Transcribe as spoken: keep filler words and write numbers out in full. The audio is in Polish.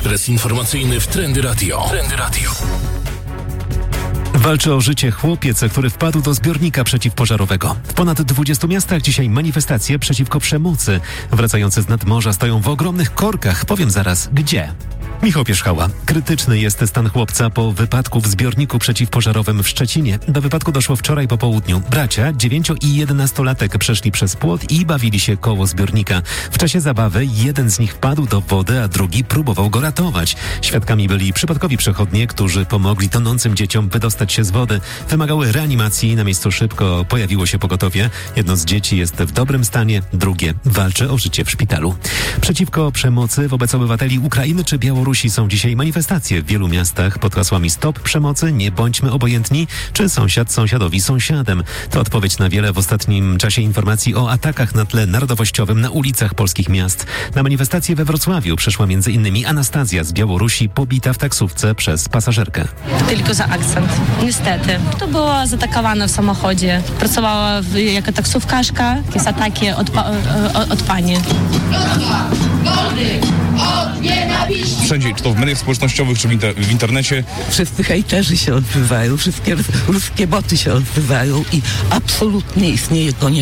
Ekspres informacyjny w Trendy Radio. Trendy Radio. Walczy o życie chłopiec, który wpadł do zbiornika przeciwpożarowego. W ponad dwudziestu miastach dzisiaj manifestacje przeciwko przemocy. Wracający z nadmorza stoją w ogromnych korkach. Powiem zaraz, gdzie. Michał Pierzchała. Krytyczny jest stan chłopca po wypadku w zbiorniku przeciwpożarowym w Szczecinie. Do wypadku doszło wczoraj po południu. Bracia, dziewięcio i jedenastolatek przeszli przez płot i bawili się koło zbiornika. W czasie zabawy jeden z nich wpadł do wody, a drugi próbował go ratować. Świadkami byli przypadkowi przechodnie, którzy pomogli tonącym dzieciom wydostać się z wody. Wymagały reanimacji. Na miejscu szybko pojawiło się pogotowie. Jedno z dzieci jest w dobrym stanie, drugie walczy o życie w szpitalu. Przeciwko przemocy wobec obywateli Ukrainy czy Białorusi są dzisiaj manifestacje w wielu miastach pod hasłami Stop przemocy, nie bądźmy obojętni, czy sąsiad sąsiadowi sąsiadem. To odpowiedź na wiele w ostatnim czasie informacji o atakach na tle narodowościowym na ulicach polskich miast. Na manifestację we Wrocławiu przyszła między innymi Anastazja z Białorusi, pobita w taksówce przez pasażerkę. Tylko za akcent. Niestety. To była zaatakowana w samochodzie. Pracowała w, jako taksówkarka. Jakieś ataki od, pa, od, od pani. Wszędzie, czy to w mediach społecznościowych, czy w, inter- w internecie. Wszyscy hejterzy się odzywają, wszystkie ruskie boty się odzywają i absolutnie istnieje konieczność